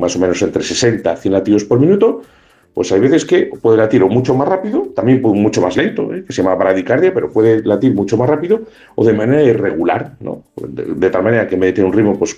más o menos entre 60 a 100 latidos por minuto, pues hay veces que puede latir o mucho más rápido, también mucho más lento, que se llama bradicardia, pero puede latir mucho más rápido o de manera irregular, ¿no? De tal manera que en vez de tener un ritmo pues,